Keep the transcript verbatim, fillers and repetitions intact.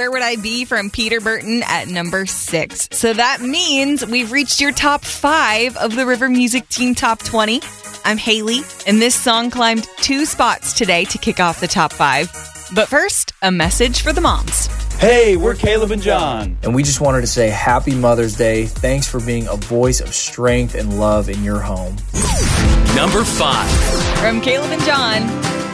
Where Would I Be from Peter Burton at number six. So that means we've reached your top five of the River Music Team Top twenty. I'm Haley, and this song climbed two spots today to kick off the top five. But first, a message for the moms. Hey, we're Caleb and John. And we just wanted to say Happy Mother's Day. Thanks for being a voice of strength and love in your home. Number five. From Caleb and John,